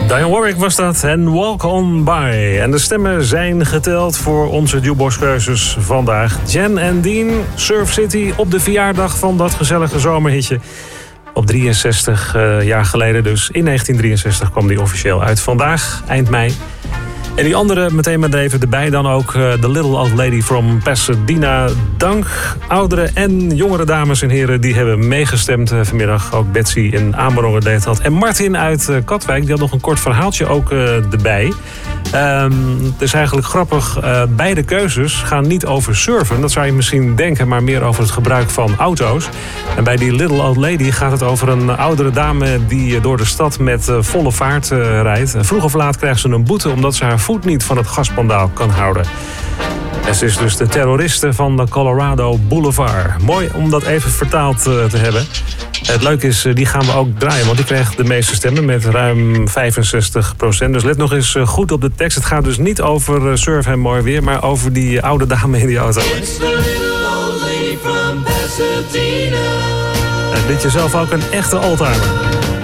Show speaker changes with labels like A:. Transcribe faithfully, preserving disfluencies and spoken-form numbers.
A: Dionne Warwick was dat en Walk On By. En de stemmen zijn geteld voor onze Jukebox-keuzes vandaag. Jen en Dean, Surf City op de verjaardag van dat gezellige zomerhitje. Op drieënzestig uh, jaar geleden dus. In negentien drieënzestig kwam die officieel uit. Vandaag, eind mei. En die andere, meteen maar even erbij dan ook uh, The Little Old Lady from Pasadena. Dank oudere en jongere dames en heren die hebben meegestemd uh, vanmiddag. Ook Betsy in Amerongen deed dat. En Martin uit uh, Katwijk, die had nog een kort verhaaltje ook uh, erbij. Um, het is eigenlijk grappig, uh, beide keuzes gaan niet over surfen. Dat zou je misschien denken, maar meer over het gebruik van auto's. En bij die Little Old Lady gaat het over een oudere dame die door de stad met uh, volle vaart uh, rijdt. Vroeg of laat krijgt ze een boete omdat ze haar voet niet van het gaspandaal kan houden. En ze is dus de terroriste van de Colorado Boulevard. Mooi om dat even vertaald uh, te hebben. Het leuke is, die gaan we ook draaien, want die kreeg de meeste stemmen met ruim vijfenzestig procent. Dus let nog eens goed op de tekst. Het gaat dus niet over surf en mooi weer, maar over die oude dame in die auto. En dit jezelf ook een echte oldtimer.